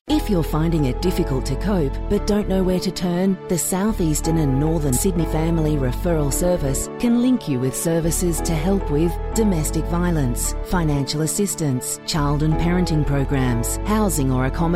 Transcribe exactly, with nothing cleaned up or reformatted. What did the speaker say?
If you're finding it difficult to cope but don't know where to turn, the South Eastern and Northern Sydney Family Referral Service can link you with services to help with domestic violence, financial assistance, child and parenting programs, housing or accommodation,